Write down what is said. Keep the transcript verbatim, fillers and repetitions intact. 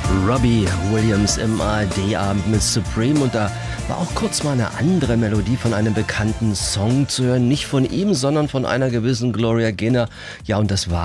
Robbie Williams im A R D-Abend mit Supreme, und da war auch kurz mal eine andere Melodie von einem bekannten Song zu hören. Nicht von ihm, sondern von einer gewissen Gloria Gaynor. Ja, und das war